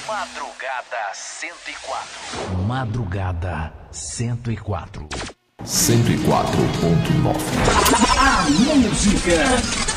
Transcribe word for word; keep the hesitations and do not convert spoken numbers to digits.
Madrugada cento e quatro. Madrugada cento e quatro. cento e quatro ponto nove. A música